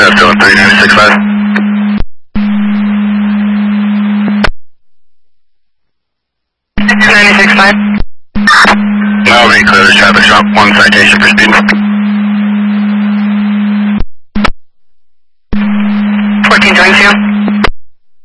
Chef doing 3965. Now we clear the traffic stop. 1 citation for speed. 1422.